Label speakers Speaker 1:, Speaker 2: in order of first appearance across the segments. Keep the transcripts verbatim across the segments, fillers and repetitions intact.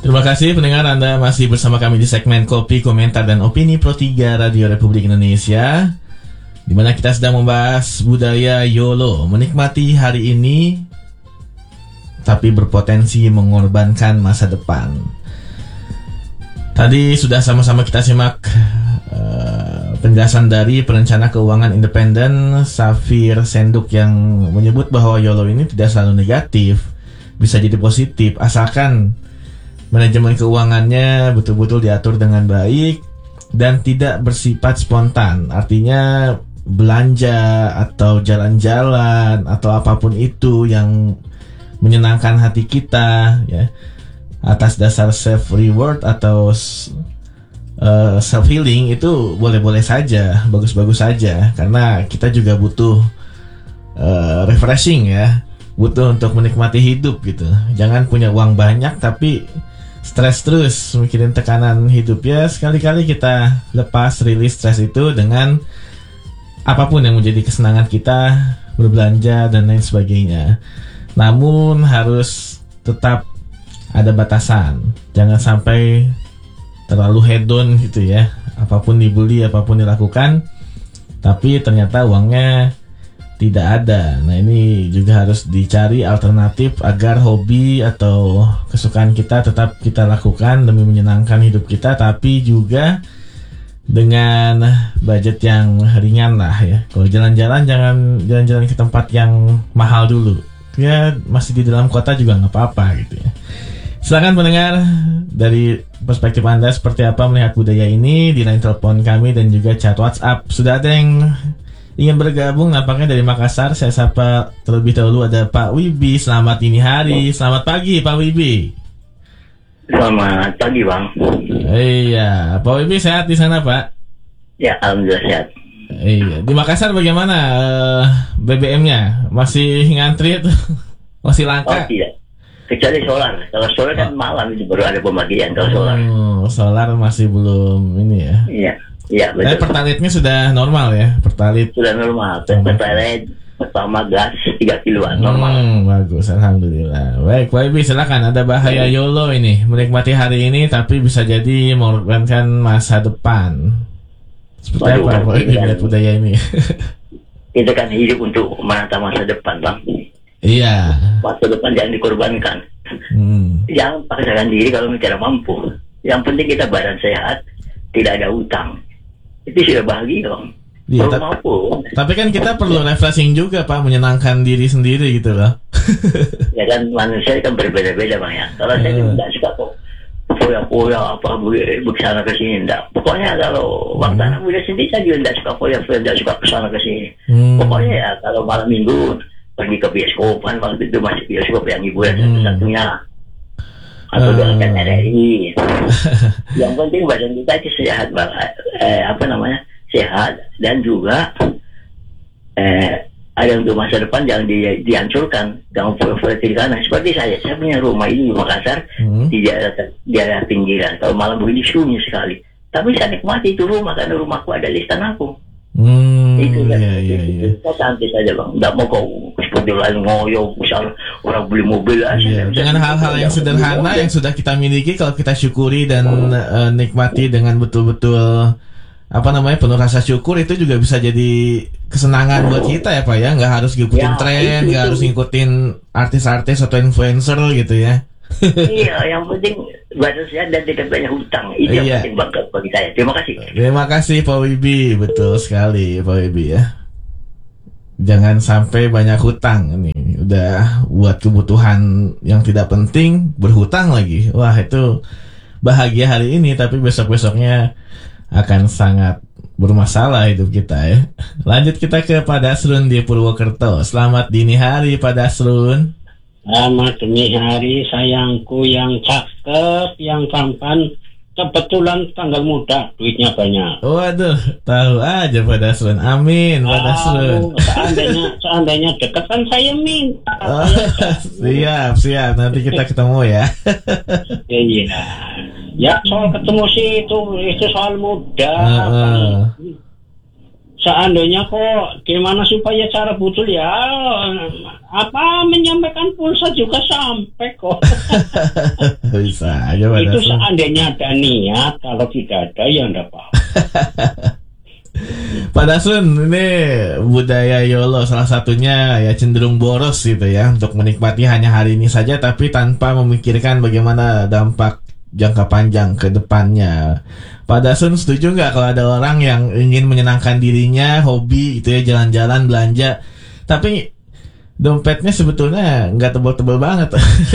Speaker 1: Terima kasih pendengar, Anda masih bersama kami di segmen Kopi, Komentar, dan Opini Pro tiga Radio Republik Indonesia, di mana kita sedang membahas budaya YOLO, menikmati hari ini tapi berpotensi mengorbankan masa depan. Tadi sudah sama-sama kita simak uh, penjelasan dari perencana keuangan independen Safir Senduk yang menyebut bahwa YOLO ini tidak selalu negatif, bisa jadi positif asalkan manajemen keuangannya betul-betul diatur dengan baik dan tidak bersifat spontan. Artinya belanja atau jalan-jalan atau apapun itu yang menyenangkan hati kita, ya, atas dasar self reward atau uh, self healing, itu boleh-boleh saja, bagus-bagus saja, karena kita juga butuh uh, refreshing, ya, butuh untuk menikmati hidup gitu. Jangan punya uang banyak tapi stres terus mikirin tekanan hidup. Ya, sekali-kali kita lepas, rilis stres itu dengan apapun yang menjadi kesenangan kita, berbelanja dan lain sebagainya. Namun harus tetap ada batasan. Jangan sampai terlalu hedon gitu ya. Apapun dibeli, apapun dilakukan, tapi ternyata uangnya tidak ada. Nah, ini juga harus dicari alternatif agar hobi atau kesukaan kita tetap kita lakukan demi menyenangkan hidup kita, tapi juga dengan budget yang ringan lah, ya. Kalau jalan-jalan, jangan jalan-jalan ke tempat yang mahal dulu. Ya, masih di dalam kota juga nggak apa-apa gitu ya. Silakan pendengar, dari perspektif Anda seperti apa melihat budaya ini di line telepon kami dan juga chat WhatsApp. Sudah ada yang ingin bergabung nampaknya dari Makassar. Saya sapa terlebih dahulu, ada Pak Wibi. Selamat dini hari. Selamat pagi Pak Wibi.
Speaker 2: Selamat pagi Bang.
Speaker 1: Iya, Pak Wibi sehat di sana Pak?
Speaker 2: Ya, alhamdulillah sehat.
Speaker 1: Iya, di Makassar bagaimana uh, B B M-nya? Masih ngantri itu? Masih langka?
Speaker 2: Oh tidak, kecuali solar. Kalau solar kan oh. malam itu baru ada pembagian. Kalau solar
Speaker 1: oh, solar masih belum ini ya?
Speaker 2: Iya. Iya, betul.
Speaker 1: Tapi pertalitnya sudah normal ya, pertalit.
Speaker 2: Sudah normal. Pertalit pertama gas tiga kiloan normal.
Speaker 1: Hmm, bagus, alhamdulillah. Baik, Pak Ibi, silakan. Ada bahaya YOLO ini, menikmati hari ini tapi bisa jadi mengorbankan masa depan. Seperti Waduh, apa Pak Ibi lihat budaya ini?
Speaker 2: Kita kan hidup untuk menata masa depan, Bang.
Speaker 1: Iya.
Speaker 2: Masa depan jangan dikorbankan.
Speaker 1: Hmm.
Speaker 2: Jangan paksakan diri kalau tidak mampu. Yang penting kita badan sehat, tidak ada utang. Itu sudah bahagia, Bang.
Speaker 1: Iya, ta- tapi kan kita perlu refreshing juga Pak, menyenangkan diri sendiri gitu loh.
Speaker 2: Ya kan, manusia kan berbeda-beda Bang ya. Kalau uh. saya tidak suka kok foya-foya apa bersana ke sini, enggak. Pokoknya kalau waktu hmm. anak muda sendiri saya juga tidak suka foya-foya, tidak suka kesana ke sini. Hmm. Pokoknya ya kalau malam minggu pergi ke bioskopan, waktu itu masih bioskop yang hiburan hmm. satu-satunya. Atau uh. dengan R R I. Yang penting badan kita itu sehat Bang. Eh, apa namanya? Sehat, dan juga eh, ada untuk masa depan jangan di, dihancurkan, jangan foya-foya di kanan. Seperti saya, saya punya rumah ini di Makassar, hmm. di daerah, daerah pinggiran. Kalau malam begini sunyi sekali, tapi saya nikmati itu rumah karena rumahku ada listan aku.
Speaker 1: Hmm,
Speaker 2: itu kan,
Speaker 1: iya, iya, iya.
Speaker 2: Kita santai saja Bang, tidak mau kau seperti lain ngoyo, misal orang beli mobil aja.
Speaker 1: Iya. Dengan hal-hal yang sederhana yang sudah kita miliki, kalau kita syukuri dan uh, nikmati dengan betul-betul apa namanya penuh rasa syukur, itu juga bisa jadi kesenangan buat kita ya Pak ya. Nggak harus ngikutin ya, tren, nggak harus ngikutin artis-artis atau influencer gitu ya.
Speaker 2: Iya, yang penting badan sehat dan tidak banyak hutang. Itu yang
Speaker 1: iya.
Speaker 2: penting banget bagi saya. Terima kasih.
Speaker 1: Terima kasih Pak Wibi, betul sekali Pak Wibi ya. Jangan sampai banyak hutang nih. Udah buat kebutuhan yang tidak penting, berhutang lagi. Wah, itu bahagia hari ini tapi besok-besoknya akan sangat bermasalah hidup kita ya. Lanjut kita ke Pak Dasrun di Purwokerto. Selamat dini hari Pak Dasrun.
Speaker 3: Selamat dini hari sayangku yang cakep, yang tampan. Kebetulan tanggal muda, duitnya banyak.
Speaker 1: Waduh, tahu aja Pak Dasrun. Amin Pak Dasrun.
Speaker 3: Seandainya seandainya dekat kan saya minta.
Speaker 1: Oh, siap siap, nanti kita ketemu ya.
Speaker 3: Iya. Ya soal ketemu sih itu itu soal muda. Uh, uh. Seandainya kok gimana supaya cara betul ya apa menyampaikan pulsa juga sampai kok.
Speaker 1: Bisa aja Pak
Speaker 3: Itu
Speaker 1: Dasun.
Speaker 3: seandainya ada niat, kalau tidak ada ya enggak apa-apa.
Speaker 1: Pak Dasun, ini budaya YOLO salah satunya ya cenderung boros gitu ya, untuk menikmati hanya hari ini saja tapi tanpa memikirkan bagaimana dampak jangka panjang ke depannya. Pak Dasun setuju nggak kalau ada orang yang ingin menyenangkan dirinya, hobi itu ya, jalan-jalan, belanja, tapi dompetnya sebetulnya nggak tebel-tebel banget?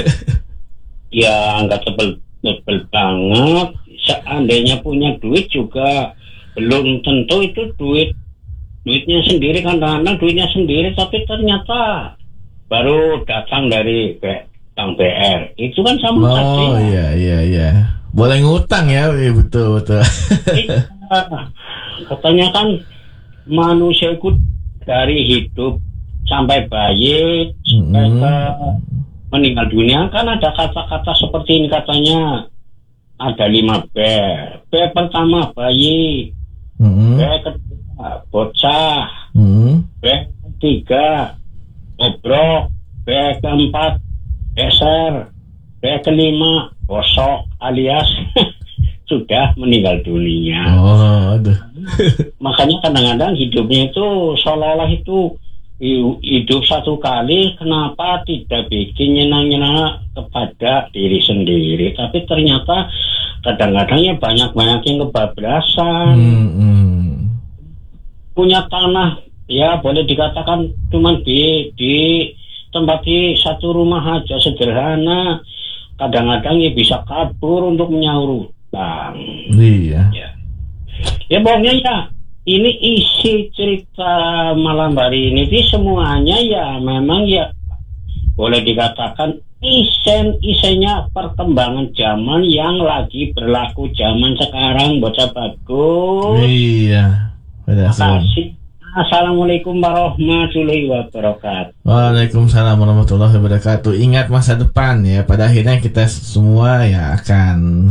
Speaker 3: Ya enggak tebel-tebel banget. Seandainya punya duit juga belum tentu itu duit duitnya sendiri, kadang-kadang duitnya sendiri tapi ternyata baru datang dari Bank B R. Itu kan sama
Speaker 1: Oh
Speaker 3: saja.
Speaker 1: iya iya iya. Boleh ngutang ya, iya, betul betul.
Speaker 3: Iya. Katanya kan manusia itu dari hidup sampai bayi sampai
Speaker 1: Mm-mm.
Speaker 3: ke meninggal dunia kan ada kata-kata seperti ini, katanya ada lima B. B pertama bayi,
Speaker 1: Mm-mm.
Speaker 3: B kedua bocah,
Speaker 1: Mm-mm.
Speaker 3: B ketiga bobrok, B keempat geser, B kelima bosok alias sudah meninggal dunia.
Speaker 1: Oh aduh.
Speaker 3: Makanya kadang-kadang hidupnya itu seolah-olah itu hidup satu kali, kenapa tidak bikin nyenang-nyenang kepada diri sendiri? Tapi ternyata kadang-kadang ya banyak-banyak yang kebablasan.
Speaker 1: Mm-mm.
Speaker 3: Punya tanah ya boleh dikatakan cuma di di tempat di satu rumah aja sederhana, kadang-kadang ya bisa kabur untuk menyaur utang.
Speaker 1: Iya.
Speaker 3: Ya, ya pokoknya ya ini isi cerita malam hari ini sih semuanya ya memang ya boleh dikatakan isen-isennya perkembangan zaman yang lagi berlaku zaman sekarang, bocah bagus.
Speaker 1: Iya. Pada
Speaker 3: Terima kasih. Assalamualaikum warahmatullahi wabarakatuh.
Speaker 1: Waalaikumsalam warahmatullahi wabarakatuh. Ingat masa depan ya. Pada akhirnya kita semua ya akan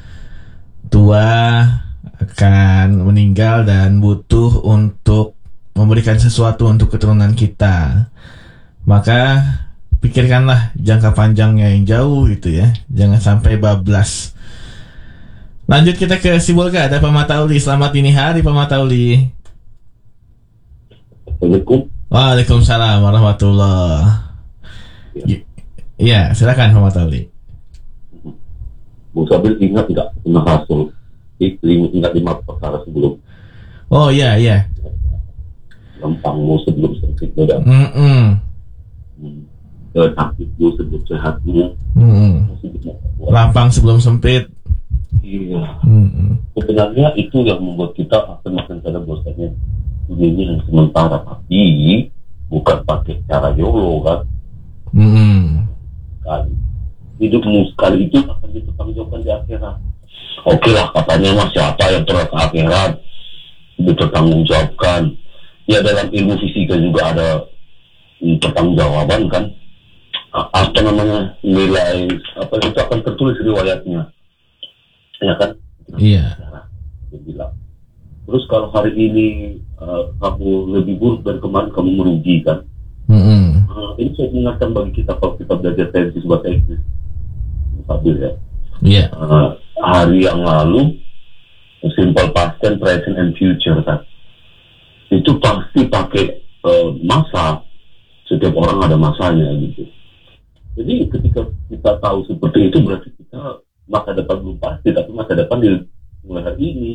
Speaker 1: tua, akan meninggal dan butuh untuk memberikan sesuatu untuk keturunan kita. Maka pikirkanlah jangka panjangnya yang jauh gitu ya. Jangan sampai bablas. Lanjut kita ke Sibolga. Ada Pak Matauli. Selamat dini hari Pak Matauli.
Speaker 4: Assalamualaikum.
Speaker 1: Waalaikumsalam warahmatullahi.
Speaker 4: Ya.
Speaker 1: Ya, silakan Pak Matauli.
Speaker 4: Bung Sabil ingat nggak pernah hasil ingat lima perkara sebelum
Speaker 1: Oh iya iya.
Speaker 4: gampangmu sebelum sempit badan,
Speaker 1: Mm-mm.
Speaker 4: eh, sakitmu sebelum sehatmu,
Speaker 1: Mm-mm.
Speaker 4: sebelum
Speaker 1: Lapang sebelum sempit.
Speaker 4: Iya.
Speaker 1: Mm-mm.
Speaker 4: Sebenarnya itu yang membuat kita akan makin sadar bahwasanya dunia ini yang sementara, tapi bukan pakai cara YOLO kan.
Speaker 1: Mm-mm.
Speaker 4: Kali hidupmu sekali itu akan dipertanggungjawabkan di akhirat. Oke lah katanya mas, siapa yang pernah ke akhirat dipertanggungjawabkan. Ya dalam ilmu fisika juga ada mm, pertanggungjawaban kan. A- apa namanya, nilai apa itu akan tertulis riwayatnya, ya kan.
Speaker 1: Iya.
Speaker 4: Dia bilang. Terus kalau hari ini uh, kamu lebih buruk dari kemarin, kamu merugi kan.
Speaker 1: Mm-mm.
Speaker 4: Uh, ini saya ingatkan bagi kita kalau kita belajar tesis bahasa Inggris, stabil ya.
Speaker 1: Iya.
Speaker 4: Uh, hari yang lalu, simple past tense, present and future kan. Itu pasti pakai uh, masa. Setiap orang ada masanya gitu. Jadi ketika kita tahu seperti itu, berarti kita masa depan belum pasti, tapi masa depan di mulai hari ini.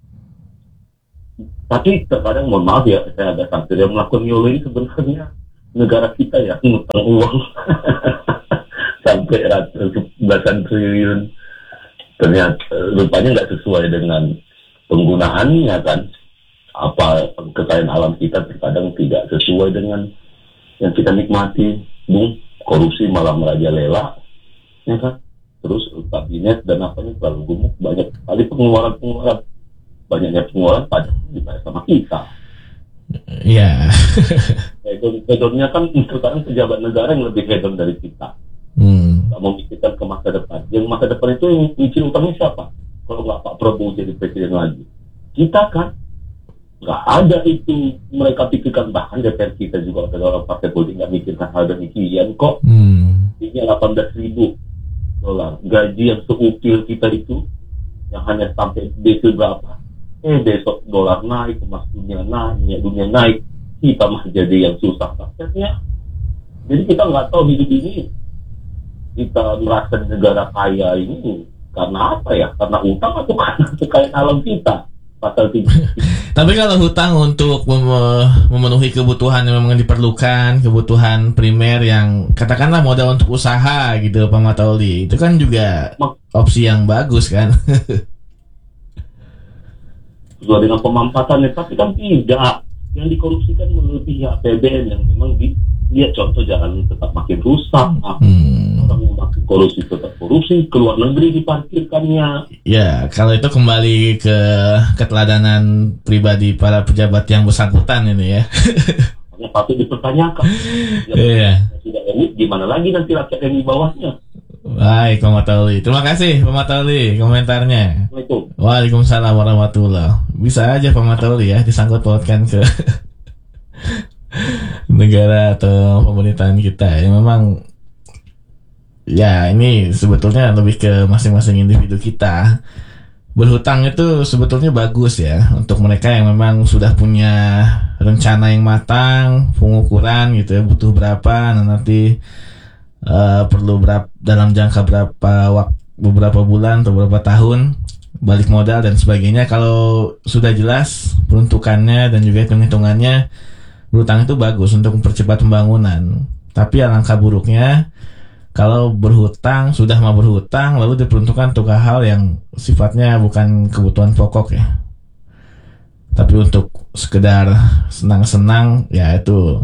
Speaker 4: Tapi terkadang mohon maaf ya, saya agak takdir yang melakukan YOLO ini sebenarnya negara kita ya, ngutang uang sampai ratusan belasan triliun. Ternyata rupanya nggak sesuai dengan penggunaannya kan. Apa kekayaan alam kita terkadang tidak sesuai dengan yang kita nikmati. Bung, korupsi malah merajalela, ya kan. Terus kabinet dan apanya terlalu gemuk, banyak sekali pengeluaran-pengeluaran, banyaknya pengeluaran pajak dibayar sama kita.
Speaker 1: Iya.
Speaker 4: Hedon-hedonnya kan sekarang pejabat negara yang lebih hedon dari kita.
Speaker 1: Hmm.
Speaker 4: Nggak memikirkan ke masa depan. Yang masa depan itu yang nyicil utangnya siapa? Kalau nggak Pak Prabowo jadi presiden lagi, kita kan. Nggak ada itu mereka pikirkan, bahkan D P R kita juga ada orang partai politik nggak mikirkan hal demikian kok.
Speaker 1: Hmm.
Speaker 4: Ini delapan belas ribu dolar. Gaji yang seupil kita itu yang hanya sampai D C berapa, eh besok dolar naik, emas dunia naik, minyak dunia naik, kita mah jadi yang susah pastinya. Jadi kita nggak tahu hidup ini, kita merasa di negara kaya ini karena apa ya? Karena utang atau karena kekayaan alam kita? Pasal tiga.
Speaker 1: Tapi kalau hutang untuk mem- memenuhi kebutuhan yang memang diperlukan, kebutuhan primer yang katakanlah modal untuk usaha gitu Pak Matauli, itu kan juga opsi yang bagus kan?
Speaker 4: Sesuai dengan pemanfaatannya, tapi kan tidak. Yang dikorupsikan melebihi A P B N yang memang di, lihat contoh jalan tetap makin rusak.
Speaker 1: Hmm.
Speaker 4: Orang yang makin korupsi tetap korupsi, keluar negeri diparkirkannya.
Speaker 1: Ya, kalau itu kembali ke keteladanan pribadi para pejabat yang bersangkutan ini ya.
Speaker 4: Hanya patut dipertanyakan.
Speaker 1: Iya.
Speaker 4: Ya, tidak elit, gimana lagi nanti rakyat yang di bawahnya?
Speaker 1: Baik, Pak Matauli. Terima kasih, Pak Matauli, komentarnya.
Speaker 4: Assalamualaikum.
Speaker 1: Waalaikumsalam warahmatullah. Bisa aja Pak Matauli ya disangkut pautkan ke negara atau pemerintahan kita. Ya memang, ya ini sebetulnya lebih ke masing-masing individu kita. Berhutang itu sebetulnya bagus ya untuk mereka yang memang sudah punya rencana yang matang, pengukuran gitu ya, butuh berapa, nah nanti Uh, perlu berapa dalam jangka berapa waktu, beberapa bulan atau beberapa tahun balik modal dan sebagainya. Kalau sudah jelas peruntukannya dan juga hitung-hitungannya, berhutang itu bagus untuk mempercepat pembangunan. Tapi alangkah buruknya kalau berhutang, sudah mau berhutang lalu diperuntukkan untuk hal yang sifatnya bukan kebutuhan pokok ya, tapi untuk sekedar senang-senang, ya itu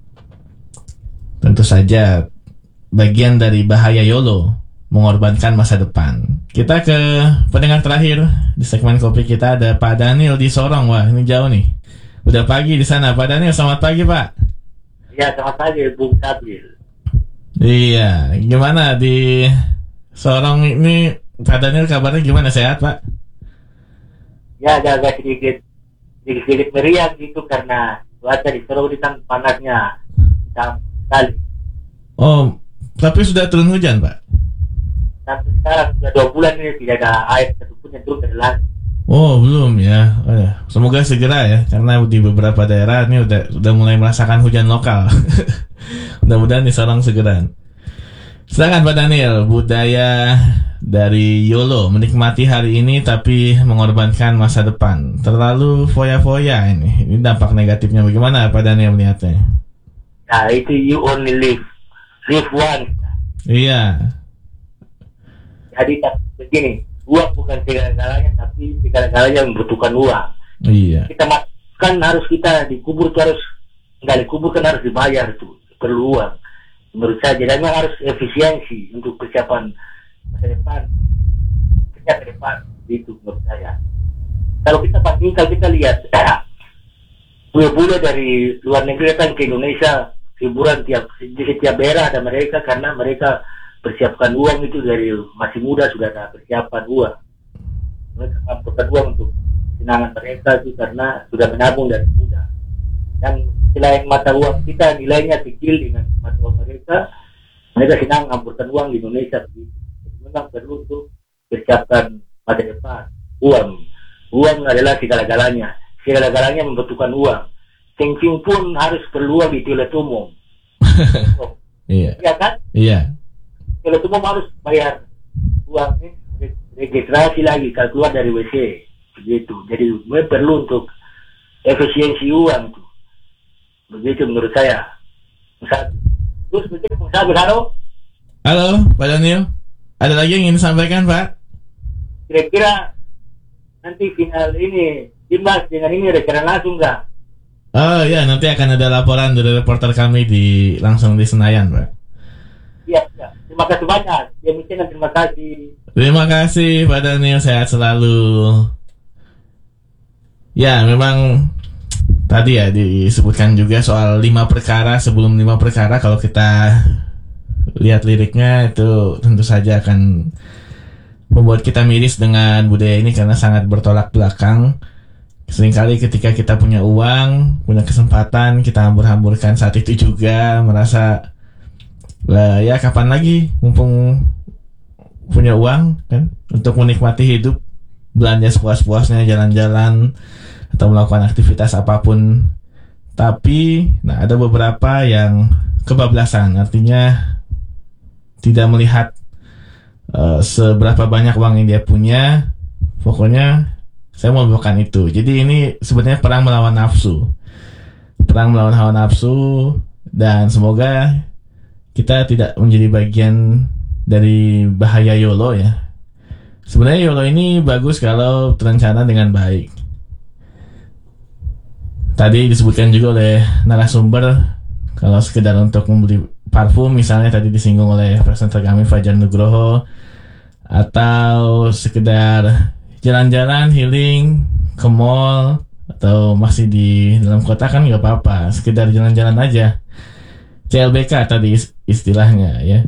Speaker 1: tentu saja bagian dari bahaya YOLO, mengorbankan masa depan. Kita ke pendengar terakhir di segmen kopi kita, ada Pak Daniel di Sorong. Wah, ini jauh nih. Udah pagi di sana. Pak Daniel, selamat pagi, Pak.
Speaker 2: Ya, selamat pagi, Bung Sabil.
Speaker 1: Iya, gimana di Sorong ini, Pak Daniel kabarnya gimana, sehat, Pak?
Speaker 2: Ya, agak sedikit sedikit meriang gitu karena cuaca di Sorong ini kan panasnya hitam sekali.
Speaker 1: Oh, tapi sudah turun hujan, Pak?
Speaker 2: Sampai sekarang sudah dua bulan ini tidak ada air satupun yang turun dari langit.
Speaker 1: Oh, belum ya. Oh, ya. Semoga segera ya, karena di beberapa daerah ini udah udah mulai merasakan hujan lokal. Mudah-mudahan di Sorong segera. Silakan Pak Daniel, budaya dari YOLO, menikmati hari ini tapi mengorbankan masa depan. Terlalu foya-foya ini. Ini dampak negatifnya bagaimana Pak Daniel melihatnya?
Speaker 2: Nah, itu you only live. Live once.
Speaker 1: Iya.
Speaker 2: Jadi begini, uang bukan segala-galanya, tapi segala-galanya membutuhkan uang.
Speaker 1: Iya.
Speaker 2: Kita kan harus kita dikubur itu harus nggak dikubur kan harus dibayar itu, perlu uang. Menurut saya, jadi memang harus efisiensi untuk persiapan masa depan, kerja ke depan, itu menurut saya. Kalau kita bandingkan, kita lihat bule-bule dari luar negeri datang ke Indonesia, hiburan tiap di setiap daerah ada mereka karena mereka persiapkan uang itu dari masih muda, sudah ada persiapan uang. Mereka mengumpulkan uang untuk kesenangan mereka itu karena sudah menabung dari muda. Dan selain mata uang kita nilainya kecil dengan mata uang mereka, mereka senang mengumpulkan uang di Indonesia begitu. Jadi memang perlu untuk persiapkan masa depan. Uang, uang adalah segala-galanya. Segala-galanya membutuhkan uang. Kencing pun harus perlu uang di toilet umum. Oh.
Speaker 1: Iya.
Speaker 2: Iya kan?
Speaker 1: Iya.
Speaker 2: Toilet umum harus bayar uang ini, registrasi lagi kalau keluar dari W C. Begitu. Jadi gue perlu untuk efisiensi uang tuh. Begitu menurut saya. Misal, terus begitu Musa halo.
Speaker 1: Halo Pak Daniel. Ada lagi yang ingin disampaikan Pak?
Speaker 2: Kira-kira nanti final ini Timnas dengan ini rencana langsung nggak?
Speaker 1: Oh ya, nanti akan ada laporan dari reporter kami di langsung di Senayan, Pak.
Speaker 2: Iya, iya. Terima kasih banyak. Demikian, terima kasih.
Speaker 1: Terima kasih Pak Daniel, sehat selalu. Ya, memang tadi ya disebutkan juga soal lima perkara sebelum lima perkara. Kalau kita lihat liriknya itu tentu saja akan membuat kita miris dengan budaya ini karena sangat bertolak belakang. Seringkali ketika kita punya uang, punya kesempatan, kita hambur-hamburkan saat itu juga, merasa lah, ya kapan lagi, mumpung punya uang kan untuk menikmati hidup, belanja sepuas-puasnya, jalan-jalan atau melakukan aktivitas apapun. Tapi nah ada beberapa yang kebablasan, artinya tidak melihat uh, seberapa banyak uang yang dia punya. Pokoknya saya mau melakukan itu. Jadi ini sebenarnya perang melawan nafsu, perang melawan hawa nafsu, dan semoga kita tidak menjadi bagian dari bahaya YOLO ya. Sebenarnya YOLO ini bagus kalau terencana dengan baik. Tadi disebutkan juga oleh narasumber, kalau sekedar untuk membeli parfum misalnya tadi disinggung oleh presenter kami Fajar Nugroho, atau sekedar jalan-jalan healing ke mall atau masih di dalam kota kan nggak apa-apa, sekedar jalan-jalan aja, C L B K tadi istilahnya ya.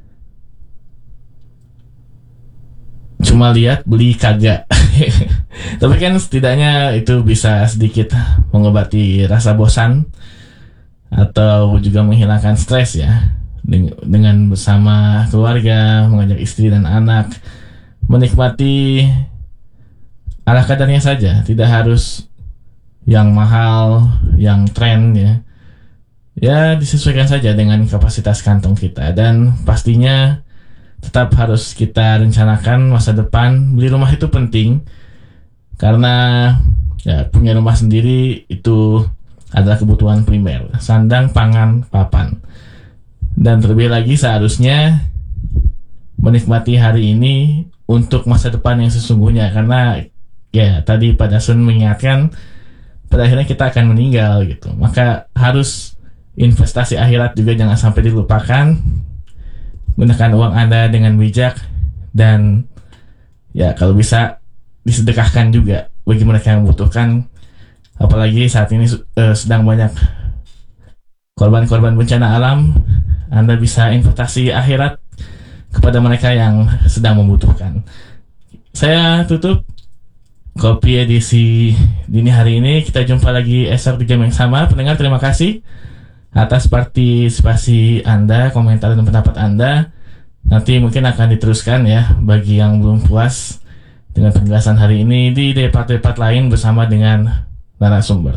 Speaker 1: Cuma lihat beli kagak. Tapi kan setidaknya itu bisa sedikit mengobati rasa bosan atau juga menghilangkan stres ya, dengan bersama keluarga, mengajak istri dan anak, menikmati ala kadarnya saja, tidak harus yang mahal, yang tren ya. Ya disesuaikan saja dengan kapasitas kantong kita, dan pastinya tetap harus kita rencanakan masa depan. Beli rumah itu penting karena ya punya rumah sendiri itu adalah kebutuhan primer, sandang, pangan, papan. Dan terlebih lagi seharusnya menikmati hari ini untuk masa depan yang sesungguhnya, karena ya tadi Pak Dasun mengingatkan pada akhirnya kita akan meninggal gitu. Maka harus investasi akhirat juga jangan sampai dilupakan. Gunakan uang Anda dengan bijak, dan ya kalau bisa disedekahkan juga bagi mereka yang membutuhkan. Apalagi saat ini uh, sedang banyak korban-korban bencana alam. Anda bisa investasi akhirat kepada mereka yang sedang membutuhkan. Saya tutup Kopi edisi dini hari ini. Kita jumpa lagi esok di jam yang sama. Pendengar, terima kasih atas partisipasi Anda, komentar dan pendapat Anda. Nanti mungkin akan diteruskan ya bagi yang belum puas dengan penjelasan hari ini di debat-debat lain bersama dengan narasumber.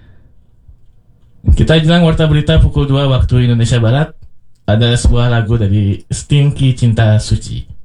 Speaker 1: Kita jelang warta berita pukul dua waktu Indonesia Barat. Ada sebuah lagu dari Stinky Cinta Suci.